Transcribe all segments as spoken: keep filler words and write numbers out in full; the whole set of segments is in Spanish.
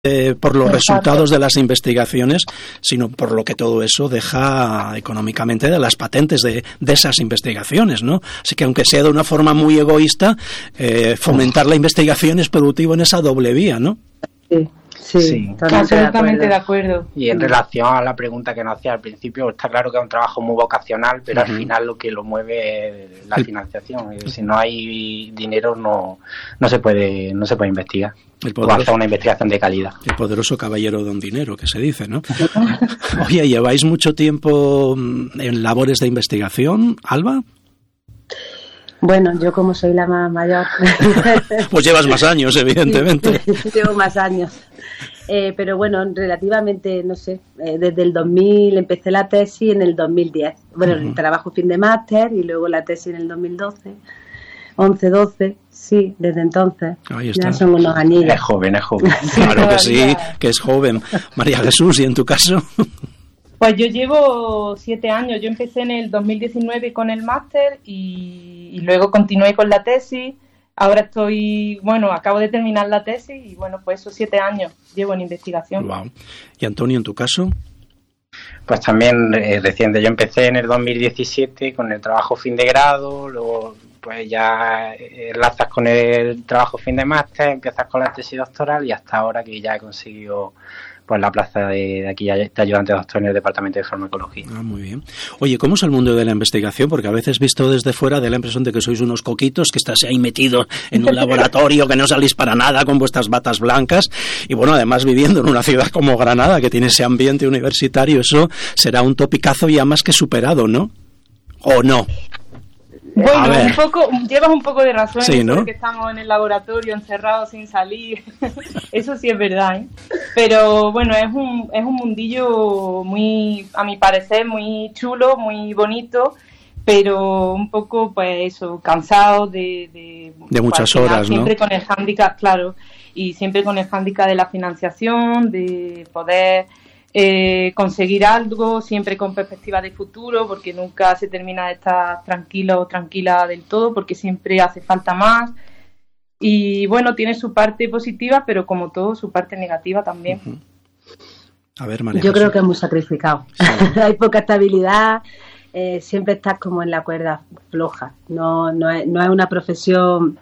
Eh, por los Exacto. resultados de las investigaciones, sino por lo que todo eso deja económicamente de las patentes de, de esas investigaciones, ¿no? Así que aunque sea de una forma muy egoísta, eh, fomentar la investigación es productivo en esa doble vía, ¿no? Sí. Sí, sí, absolutamente de acuerdo. de acuerdo. Y en relación a la pregunta que nos hacía al principio, está claro que es un trabajo muy vocacional, pero uh-huh. al final lo que lo mueve es la financiación. Y si no hay dinero no no se puede no se puede investigar. El poderoso, o hacer una investigación de calidad. El poderoso caballero don dinero, que se dice, ¿no? Oye, ¿lleváis mucho tiempo en labores de investigación, Alba? Bueno, yo como soy la más mayor... Pues llevas más años, evidentemente. Llevo más años. Eh, pero bueno, relativamente, no sé, eh, desde el dos mil empecé la tesis en el dos mil diez. Bueno, uh-huh. el trabajo fin de máster y luego la tesis en el dos mil doce. once, doce, sí, desde entonces. Ahí está. Ya son unos anillos. Es joven, es joven. Claro que sí, que es joven. María Jesús, ¿y en tu caso? Pues yo llevo siete años. Yo empecé en el dos mil diecinueve con el máster y, y luego continué con la tesis. Ahora estoy, bueno, acabo de terminar la tesis y bueno, pues esos siete años llevo en investigación. Wow. ¿Y Antonio, en tu caso? Pues también eh, reciente. Yo empecé en el dos mil diecisiete con el trabajo fin de grado, luego pues ya enlazas con el trabajo fin de máster, empiezas con la tesis doctoral y hasta ahora que ya he conseguido pues la plaza de, de aquí de ayudante doctor en el departamento de farmacología. Ah, muy bien. Oye, ¿cómo es el mundo de la investigación? Porque a veces visto desde fuera da la impresión de que sois unos coquitos que estáis ahí metidos en un laboratorio, que no salís para nada con vuestras batas blancas y bueno, además viviendo en una ciudad como Granada que tiene ese ambiente universitario, eso será un topicazo ya más que superado, ¿no? ¿O no? Bueno, un poco, llevas un poco de razón, sí, ¿no? Porque estamos en el laboratorio encerrados sin salir. Eso sí es verdad, ¿eh? Pero bueno, es un es un mundillo muy, a mi parecer, muy chulo, muy bonito, pero un poco, pues eso, cansado de de, de muchas horas, ¿no? Siempre con el hándicap, claro, y siempre con el hándicap de la financiación, de poder Eh, conseguir algo, siempre con perspectiva de futuro, porque nunca se termina de estar tranquilo o tranquila del todo, porque siempre hace falta más. Y bueno, tiene su parte positiva, pero como todo, su parte negativa también. Uh-huh. A ver, María Yo José. creo que es muy sacrificado. Sí. Hay poca estabilidad, eh, siempre estás como en la cuerda floja. No, no es, no es una profesión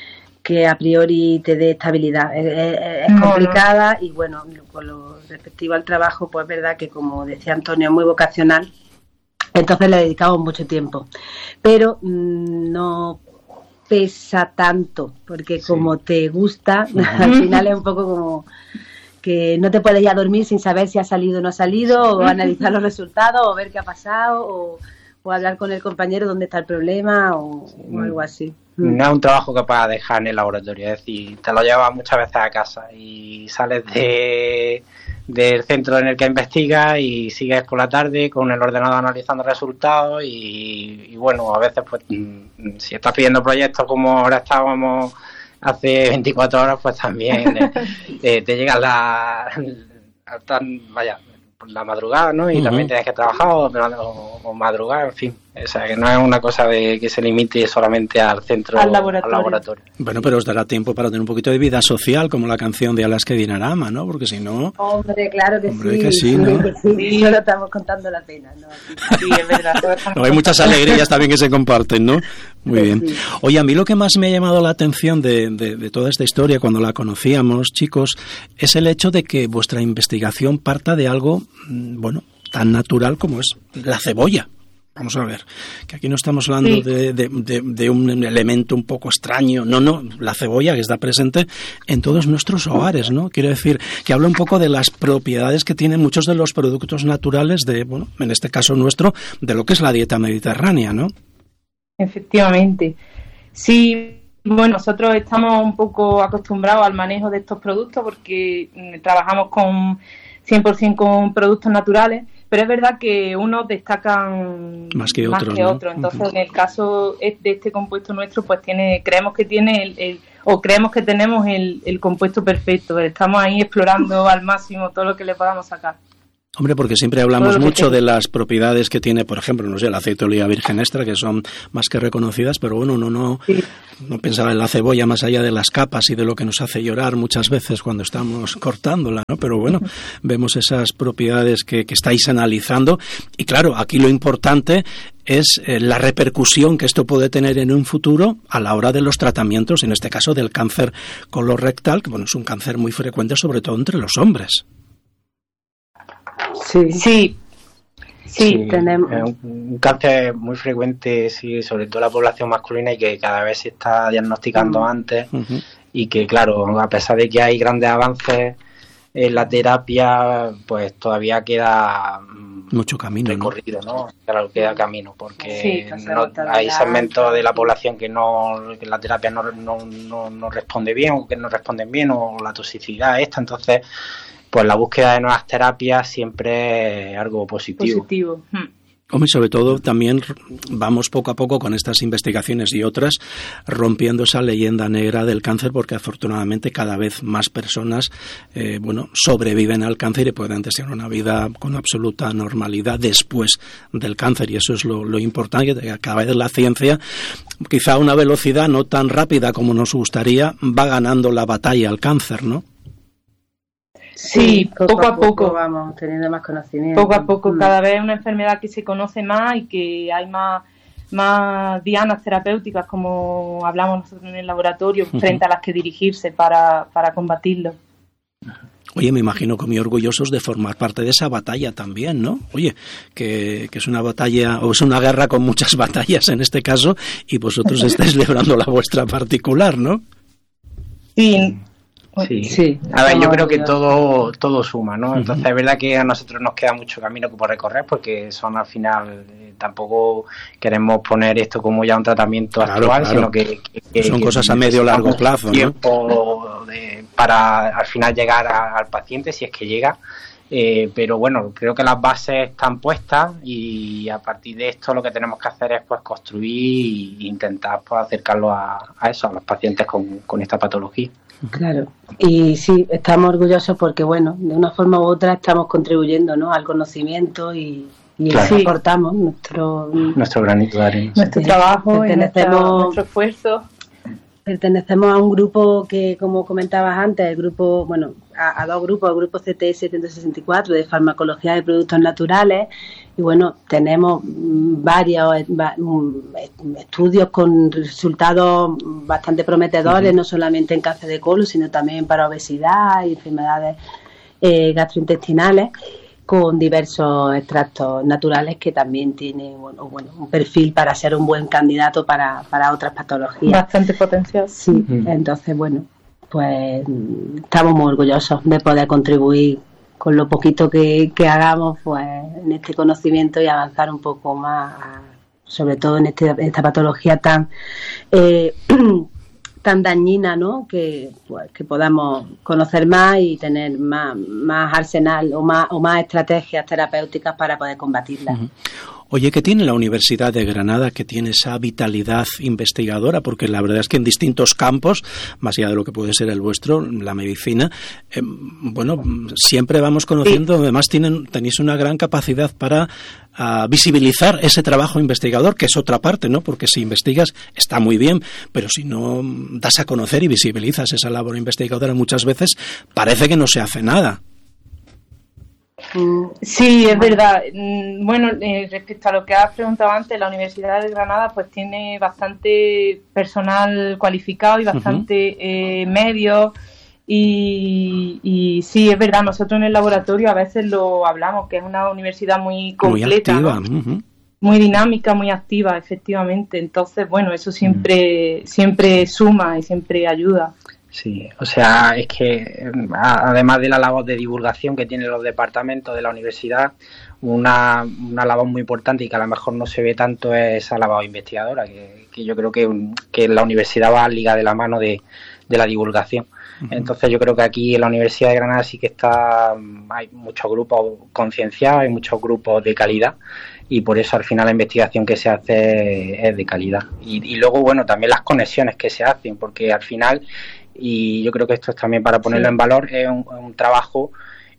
que a priori te dé estabilidad. Es, es, es complicada no, no. y bueno, con lo respectivo al trabajo, pues es verdad que como decía Antonio, es muy vocacional, entonces le dedicamos mucho tiempo. Pero mmm, no pesa tanto, porque sí. como te gusta, uh-huh. al final es un poco como que no te puedes ir a dormir sin saber si ha salido o no ha salido, o analizar los resultados, o ver qué ha pasado, o, o hablar con el compañero dónde está el problema, o, sí. o algo así. No es un trabajo que puedas dejar en el laboratorio, es decir, te lo llevas muchas veces a casa y sales de del centro en el que investigas y sigues por la tarde con el ordenador analizando resultados y, y bueno, a veces pues si estás pidiendo proyectos como ahora estábamos hace veinticuatro horas, pues también eh, te llega la, la vaya la madrugada, ¿no? Y uh-huh. también tienes que trabajar o, o, o madrugar, en fin. O sea, que no es una cosa de que se limite solamente al centro, al laboratorio. al laboratorio. Bueno, pero os dará tiempo para tener un poquito de vida social, como la canción de Alaska Dinarama, ¿no? Porque si no... Hombre, claro que hombre, sí. que sí, ¿no? Que sí, sí. Solo estamos contando la pena, ¿no? Sí, es verdad. No, hay muchas alegrías también que se comparten, ¿no? Muy bien. Sí. Oye, a mí lo que más me ha llamado la atención de, de, de toda esta historia, cuando la conocíamos, chicos, es el hecho de que vuestra investigación parta de algo, bueno, tan natural como es la cebolla. Vamos a ver, que aquí no estamos hablando sí. de, de, de, de un elemento un poco extraño, no, no, la cebolla que está presente en todos nuestros hogares, ¿no? Quiero decir, que habla un poco de las propiedades que tienen muchos de los productos naturales de, bueno, en este caso nuestro, de lo que es la dieta mediterránea, ¿no? Efectivamente. Sí, bueno, nosotros estamos un poco acostumbrados al manejo de estos productos porque trabajamos con cien por ciento con productos naturales, pero es verdad que unos destacan más que otros, más que ¿no? otros. Entonces, uh-huh. en el caso de este compuesto nuestro, pues tiene, creemos que tiene el, el o creemos que tenemos el, el compuesto perfecto. Estamos ahí explorando al máximo todo lo que le podamos sacar. Hombre, porque siempre hablamos mucho de las propiedades que tiene, por ejemplo, no sé, el aceite de oliva virgen extra, que son más que reconocidas, pero bueno, uno no, sí. no pensaba en la cebolla más allá de las capas y de lo que nos hace llorar muchas veces cuando estamos cortándola, ¿no? Pero bueno, vemos esas propiedades que, que estáis analizando y claro, aquí lo importante es eh, la repercusión que esto puede tener en un futuro a la hora de los tratamientos, en este caso del cáncer colorectal, que bueno, es un cáncer muy frecuente, sobre todo entre los hombres. Sí, sí, sí, sí tenemos un, un cáncer muy frecuente, sí, sobre todo en la población masculina y que cada vez se está diagnosticando uh-huh. antes uh-huh. y que claro, a pesar de que hay grandes avances en la terapia, pues todavía queda mucho camino, recorrido, ¿no? ¿no? Claro, queda camino porque sí, no, hay segmentos de la población que no, que la terapia no, no, no, no responde bien o que no responden bien o la toxicidad esta, entonces pues la búsqueda de nuevas terapias siempre es algo positivo. Positivo. Hmm. Hombre, sobre todo también vamos poco a poco con estas investigaciones y otras rompiendo esa leyenda negra del cáncer, porque afortunadamente cada vez más personas eh, bueno, sobreviven al cáncer y pueden tener una vida con absoluta normalidad después del cáncer, y eso es lo, lo importante, que cada vez la ciencia, quizá a una velocidad no tan rápida como nos gustaría, va ganando la batalla al cáncer, ¿no? Sí, poco, poco a poco, poco vamos teniendo más conocimiento. Poco a poco, cada vez es una enfermedad que se conoce más y que hay más, más dianas terapéuticas, como hablamos nosotros en el laboratorio, uh-huh. frente a las que dirigirse para, para combatirlo. Oye, me imagino que muy orgullosos de formar parte de esa batalla también, ¿no? Oye, que, que es una batalla, o es una guerra con muchas batallas en este caso, y vosotros estáis librando la vuestra particular, ¿no? Sí. Sí. sí, a ver, yo creo que todo todo suma, ¿no? Entonces uh-huh. es verdad que a nosotros nos queda mucho camino por recorrer, porque son al final eh, tampoco queremos poner esto como ya un tratamiento claro, actual, claro. sino que, que, que son que cosas a medio largo plazo, tiempo ¿no? de, para al final llegar a, al paciente si es que llega. Eh, pero bueno, creo que las bases están puestas y a partir de esto lo que tenemos que hacer es pues construir e intentar pues acercarlo a, a eso, a los pacientes con, con esta patología. Claro, y sí, estamos orgullosos porque, bueno, de una forma u otra estamos contribuyendo, ¿no?, al conocimiento y, y claro. aportamos nuestro nuestro granito de arena, nuestro sí. trabajo y nuestro, nuestro esfuerzo. Pertenecemos a un grupo que, como comentabas antes, el grupo, bueno, a, a dos grupos, el grupo C T S ciento sesenta y cuatro de farmacología de productos naturales, y bueno, tenemos varios estudios con resultados bastante prometedores, uh-huh. no solamente en cáncer de colon, sino también para obesidad y enfermedades eh, gastrointestinales, con diversos extractos naturales que también tienen bueno, bueno, un perfil para ser un buen candidato para, para otras patologías. Bastante potencial. Sí, uh-huh. Entonces, bueno, pues estamos muy orgullosos de poder contribuir con lo poquito que, que hagamos pues en este conocimiento y avanzar un poco más, sobre todo en, este, en esta patología tan... Eh, tan dañina, ¿no?, que pues que podamos conocer más y tener más más arsenal o más o más estrategias terapéuticas para poder combatirla. Uh-huh. Oye, ¿qué tiene la Universidad de Granada que tiene esa vitalidad investigadora? Porque la verdad es que en distintos campos, más allá de lo que puede ser el vuestro, la medicina, eh, bueno, siempre vamos conociendo, sí. además tienen, tenéis una gran capacidad para uh, visibilizar ese trabajo investigador, que es otra parte, ¿no? Porque si investigas está muy bien, pero si no das a conocer y visibilizas esa labor investigadora muchas veces, parece que no se hace nada. Sí, es verdad. Bueno, eh, respecto a lo que has preguntado antes, la Universidad de Granada pues tiene bastante personal cualificado y bastante uh-huh. eh, medios y, y sí, es verdad, nosotros en el laboratorio a veces lo hablamos, que es una universidad muy completa, muy activa, ¿no? uh-huh. muy dinámica, muy activa, efectivamente. Entonces, bueno, eso siempre, uh-huh. siempre suma y siempre ayuda. Sí, o sea, es que además de la labor de divulgación que tienen los departamentos de la universidad, una, una labor muy importante y que a lo mejor no se ve tanto es esa labor investigadora, que, que yo creo que, que la universidad va ligada de la mano de, de la divulgación. Uh-huh. Entonces yo creo que aquí en la Universidad de Granada sí que está, hay muchos grupos concienciados, hay muchos grupos de calidad y por eso al final la investigación que se hace es de calidad. Y, y luego, bueno, también las conexiones que se hacen, porque al final... Y yo creo que esto es también para ponerlo sí. en valor, es un, un trabajo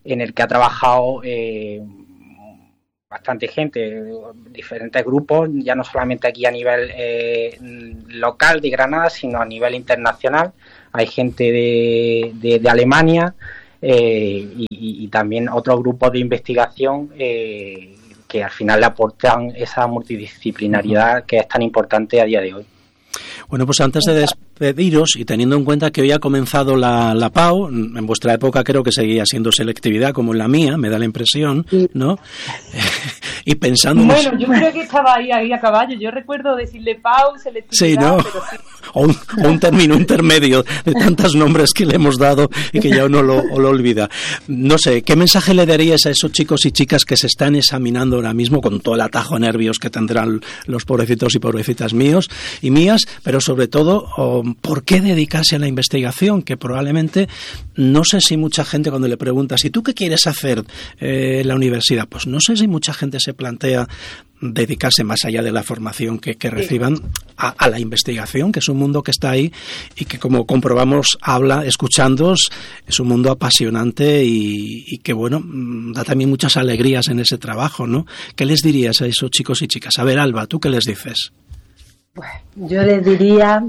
en el que ha trabajado eh, bastante gente, diferentes grupos, ya no solamente aquí a nivel eh, local de Granada, sino a nivel internacional. Hay gente de, de, de Alemania eh, y, y también otros grupos de investigación eh, que al final le aportan esa multidisciplinariedad que es tan importante a día de hoy. Bueno, pues antes de despediros y teniendo en cuenta que hoy ha comenzado la, la P A U, en vuestra época creo que seguía siendo selectividad como en la mía, me da la impresión, ¿no? Y pensando... Bueno, yo creo que estaba ahí, ahí a caballo. Yo recuerdo decirle P A U, selectividad, sí, ¿no? Pero sí. O un, o un término intermedio de tantos nombres que le hemos dado y que ya uno lo, lo olvida. No sé, ¿qué mensaje le daríais a esos chicos y chicas que se están examinando ahora mismo con todo el atajo de nervios que tendrán los pobrecitos y pobrecitas míos y mías, pero sobre todo, oh, ¿por qué dedicarse a la investigación? Que probablemente, no sé si mucha gente cuando le preguntas, ¿y tú qué quieres hacer eh, en la universidad? Pues no sé si mucha gente se plantea dedicarse más allá de la formación que, que reciban a, a la investigación, que es un mundo que está ahí y que, como comprobamos, habla, escuchándoos, es un mundo apasionante y, y que, bueno, da también muchas alegrías en ese trabajo, ¿no? ¿Qué les dirías a esos chicos y chicas? A ver, Alba, ¿tú qué les dices? Pues yo les diría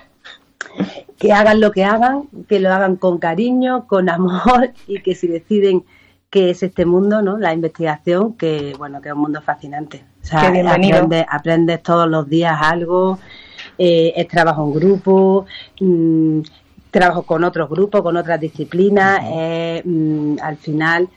que hagan lo que hagan, que lo hagan con cariño, con amor y que si deciden que es este mundo, ¿no? La investigación, que bueno, que es un mundo fascinante. O sea, aprendes, aprendes todos los días algo, eh, es trabajo en grupo, mmm, trabajo con otros grupos, con otras disciplinas, eh, mmm, al final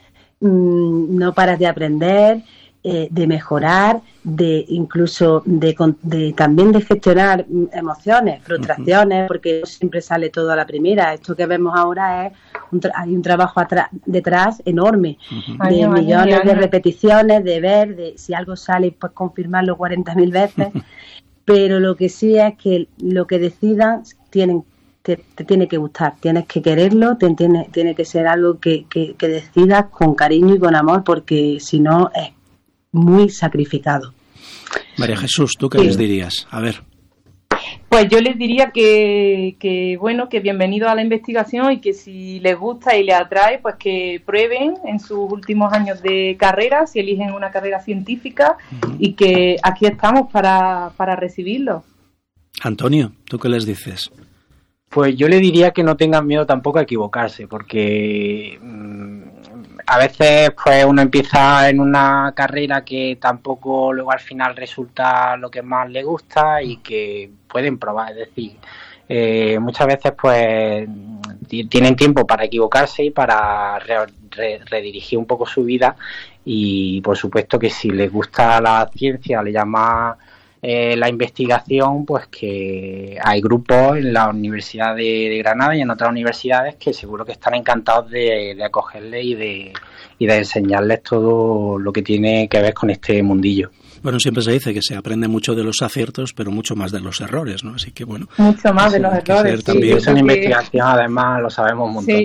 mmm, no paras de aprender, eh, de mejorar, de incluso de, de también de gestionar emociones, frustraciones, porque no siempre sale todo a la primera. Esto que vemos ahora es un tra- hay un trabajo atrás, detrás enorme, uh-huh. de año, millones año, de año. repeticiones, de ver, de si algo sale pues confirmarlo cuarenta mil veces, pero lo que sí es que lo que decidan tienen te, te tiene que gustar, tienes que quererlo, te, tiene, tiene que ser algo que, que, que decidas con cariño y con amor, porque si no es muy sacrificado. María Jesús, ¿tú qué sí. les dirías? A ver. Pues yo les diría que, que bueno, que bienvenidos a la investigación y que si les gusta y les atrae, pues que prueben en sus últimos años de carrera, si eligen una carrera científica, uh-huh. y que aquí estamos para, para recibirlos. Antonio, ¿tú qué les dices? Pues yo le diría que no tengan miedo tampoco a equivocarse, porque mmm, a veces pues uno empieza en una carrera que tampoco luego al final resulta lo que más le gusta y que pueden probar, es decir, eh, muchas veces pues t- tienen tiempo para equivocarse y para re- re- redirigir un poco su vida y por supuesto que si les gusta la ciencia, le llama Eh, la investigación, pues que hay grupos en la Universidad de, de Granada y en otras universidades que seguro que están encantados de, de acogerles y de, y de enseñarles todo lo que tiene que ver con este mundillo. Bueno, siempre se dice que se aprende mucho de los aciertos, pero mucho más de los errores, ¿no? Así que bueno. Mucho más de los errores. Sí, también. Es una investigación, además, lo sabemos un montón. Sí.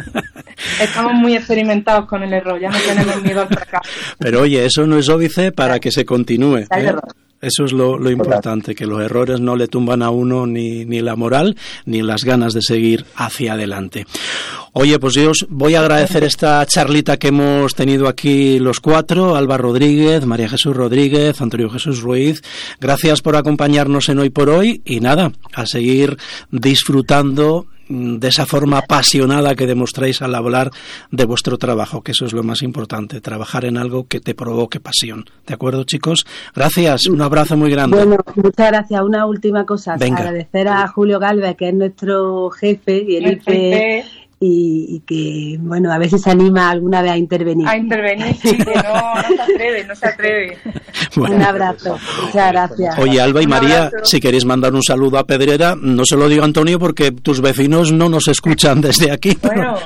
Estamos muy experimentados con el error, ya no tenemos miedo al fracaso. Pero oye, eso no es óbice para que se continúe, ¿eh? Eso es lo, lo importante, que los errores no le tumban a uno ni, ni la moral ni las ganas de seguir hacia adelante. Oye, pues yo os voy a agradecer esta charlita que hemos tenido aquí los cuatro, Alba Rodríguez, María Jesús Rodríguez, Antonio Jesús Ruiz. Gracias por acompañarnos en Hoy por Hoy y nada, a seguir disfrutando de esa forma apasionada que demostráis al hablar de vuestro trabajo, que eso es lo más importante, trabajar en algo que te provoque pasión. ¿De acuerdo, chicos? Gracias, un abrazo muy grande. Bueno, muchas gracias. Una última cosa, Venga. Agradecer a Julio Galvez, que es nuestro jefe y el I P E, y, y que, bueno, a ver si se anima alguna vez a intervenir. A intervenir, sí, que no, no se atreve, no se atreve. Bueno, un abrazo, muchas gracias. Oye, Alba y María, si queréis mandar un saludo a Pedrera, no se lo digo a Antonio porque tus vecinos no nos escuchan desde aquí. Bueno,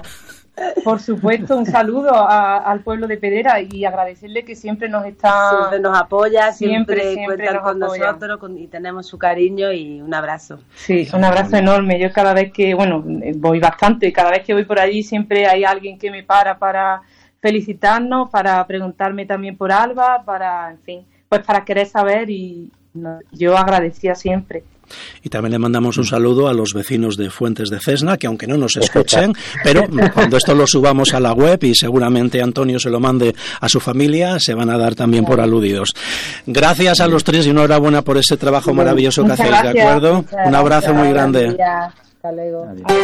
por supuesto, un saludo a, al pueblo de Pedrera y agradecerle que siempre nos está... Siempre nos apoya, siempre, siempre, siempre cuentan nos con apoya. nosotros con, y tenemos su cariño y un abrazo. Sí, un abrazo enorme. Yo cada vez que, bueno, voy bastante, cada vez que voy por allí siempre hay alguien que me para para felicitarnos, para preguntarme también por Alba, para, en fin, pues para querer saber y, no, yo agradecía siempre. Y también le mandamos un saludo a los vecinos de Fuentes de Cesna, que aunque no nos escuchen, pero cuando esto lo subamos a la web y seguramente Antonio se lo mande a su familia, se van a dar también por aludidos. Gracias a los tres y enhorabuena por ese trabajo maravilloso que hacéis, ¿de acuerdo? Un abrazo muy grande. Hasta luego.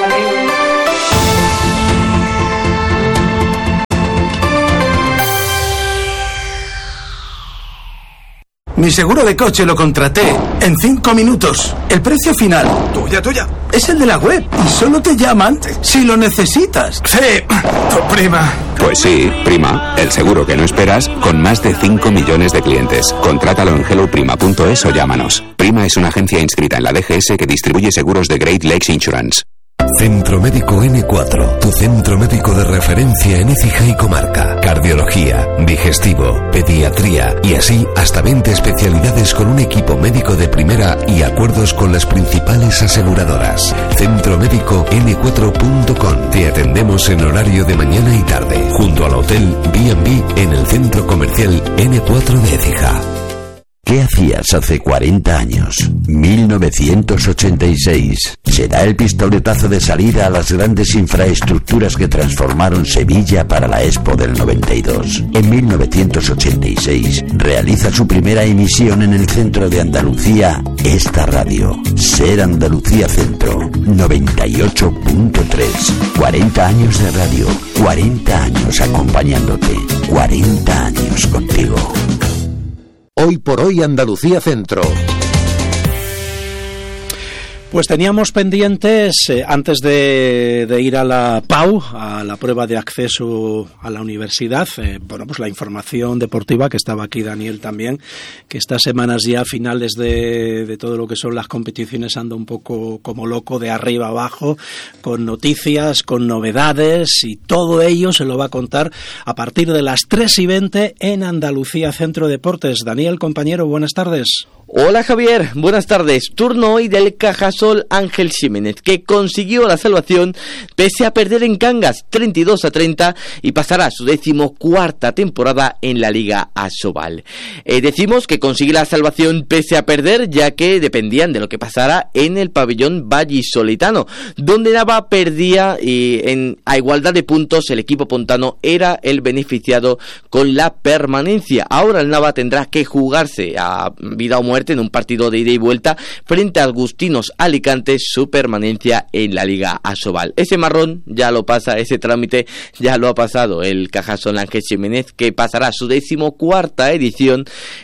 Mi seguro de coche lo contraté en cinco minutos. El precio final, tuya, tuya, es el de la web y solo te llaman si lo necesitas. Sí, tu prima. Pues sí, Prima, el seguro que no esperas con más de cinco millones de clientes. Contrátalo en hello prima punto es o llámanos. Prima es una agencia inscrita en la D G S que distribuye seguros de Great Lakes Insurance. Centro Médico N cuatro, tu centro médico de referencia en Écija y comarca. Cardiología, digestivo, pediatría y así hasta veinte especialidades con un equipo médico de primera y acuerdos con las principales aseguradoras. Centro Médico N cuatro punto com. Te atendemos en horario de mañana y tarde, junto al Hotel B and B en el Centro Comercial N cuatro de Écija. ¿Qué hacías hace cuarenta años? mil novecientos ochenta y seis. Será el pistoletazo de salida a las grandes infraestructuras que transformaron Sevilla para la Expo del noventa y dos. En mil novecientos ochenta y seis realiza su primera emisión en el centro de Andalucía esta radio. Ser Andalucía Centro, noventa y ocho punto tres. cuarenta años de radio, cuarenta años acompañándote, cuarenta años contigo. Hoy por hoy Andalucía Centro. Pues teníamos pendientes, eh, antes de, de ir a la P A U, a la prueba de acceso a la universidad, eh, bueno, pues la información deportiva, que estaba aquí Daniel también, que estas semanas ya finales de, de todo lo que son las competiciones anda un poco como loco de arriba abajo, con noticias, con novedades, y todo ello se lo va a contar a partir de las tres y veinte en Andalucía Centro Deportes. Daniel, compañero, buenas tardes. Hola Javier, buenas tardes. Turno hoy del Cajasol Ángel Ximénez, que consiguió la salvación pese a perder en Cangas treinta y dos a treinta y pasará su decimocuarta temporada en la Liga Asobal. Eh, decimos que consigue la salvación pese a perder, ya que dependían de lo que pasara en el pabellón vallisoletano, donde Nava perdía y en, a igualdad de puntos el equipo pontano era el beneficiado con la permanencia. Ahora el Nava tendrá que jugarse a vida o muerte en un partido de ida y vuelta frente a Agustinos Alicante su permanencia en la Liga Asobal. Ese marrón ya lo pasa, ese trámite ya lo ha pasado el Cajasol Ángel Ximénez, que pasará su decimocuarta edición,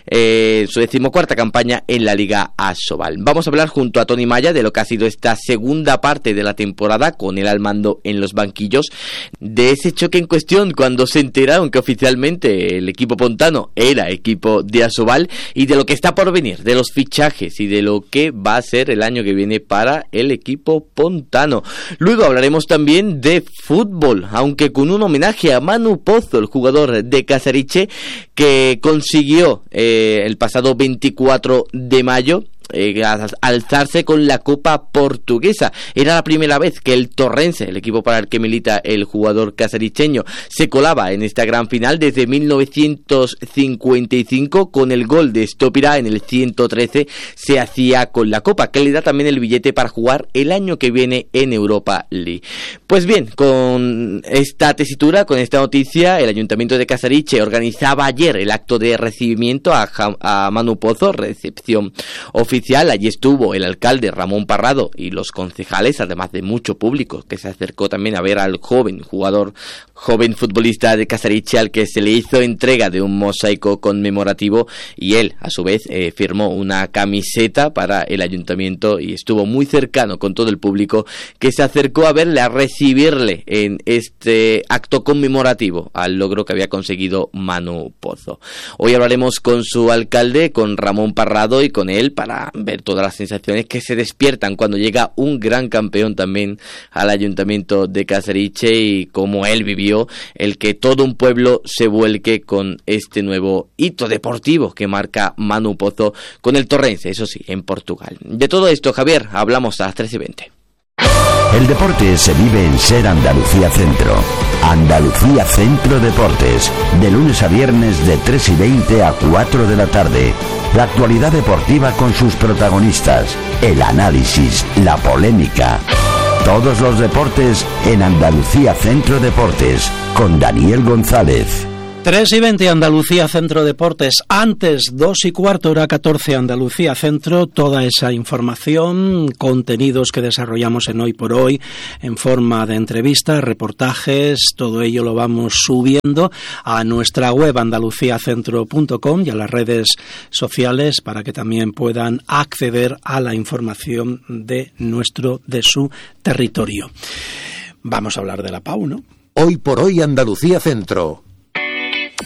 eh, su decimocuarta campaña en la Liga Asobal. Vamos a hablar junto a Tony Maya de lo que ha sido esta segunda parte de la temporada, con él al mando en los banquillos, de ese choque en cuestión cuando se enteraron que oficialmente el equipo pontano era equipo de Asobal, y de lo que está por venir, de los fichajes y de lo que va a ser el año que viene para el equipo pontano. Luego hablaremos también de fútbol, aunque con un homenaje a Manu Pozo, el jugador de Casariche, que consiguió eh, el pasado veinticuatro de mayo Eh, alzarse con la Copa Portuguesa. Era la primera vez que el Torrense, el equipo para el que milita el jugador casaricheño, se colaba en esta gran final desde mil novecientos cincuenta y cinco. Con el gol de Stopira en el ciento trece se hacía con la Copa, que le da también el billete para jugar el año que viene en Europa League. Pues bien, con esta tesitura, con esta noticia, el Ayuntamiento de Casariche organizaba ayer el acto de recibimiento a, a Manu Pozo, recepción oficial. Allí estuvo el alcalde Ramón Parrado y los concejales, además de mucho público que se acercó también a ver al joven jugador, joven futbolista de Casariche, al que se le hizo entrega de un mosaico conmemorativo, y él a su vez eh, firmó una camiseta para el ayuntamiento y estuvo muy cercano con todo el público que se acercó a verle, a recibirle en este acto conmemorativo al logro que había conseguido Manu Pozo. Hoy hablaremos con su alcalde, con Ramón Parrado, y con él para ver todas las sensaciones que se despiertan cuando llega un gran campeón también al ayuntamiento de Casariche, y cómo él vivió el que todo un pueblo se vuelque con este nuevo hito deportivo que marca Manu Pozo con el Torrense, eso sí, en Portugal. De todo esto, Javier, hablamos a las tres y veinte. El deporte se vive en Ser Andalucía Centro. Andalucía Centro Deportes, de lunes a viernes de tres y veinte a cuatro de la tarde. La actualidad deportiva con sus protagonistas, el análisis, la polémica. Todos los deportes en Andalucía Centro Deportes, con Daniel González. tres y veinte Andalucía Centro Deportes, antes dos y cuarto, hora catorce Andalucía Centro, toda esa información, contenidos que desarrollamos en Hoy por Hoy, en forma de entrevistas, reportajes, todo ello lo vamos subiendo a nuestra web andalucía centro punto com y a las redes sociales para que también puedan acceder a la información de nuestro, de su territorio. Vamos a hablar de la P A U, ¿no? Hoy por Hoy Andalucía Centro.